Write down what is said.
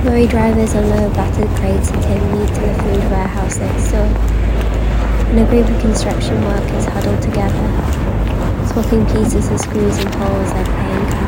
Lorry drivers unload battered crates and take meat to the food warehouse next door. And a group of construction workers huddle together, swapping pieces of screws and holes like playing cards.